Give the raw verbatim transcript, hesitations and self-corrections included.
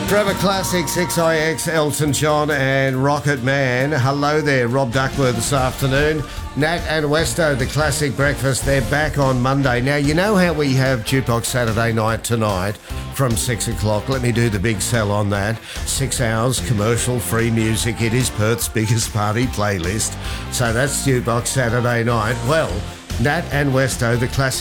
Forever Classics, X I X, Elton John and Rocket Man. Hello there, Rob Duckworth this afternoon. Nat and Westo, the Classic Breakfast, they're back on Monday. Now, you know how we have Jukebox Saturday night tonight from six o'clock? Let me do the big sell on that. Six hours, commercial-free music. It is Perth's biggest party playlist. So that's Jukebox Saturday night. Well, Nat and Westo, the Classic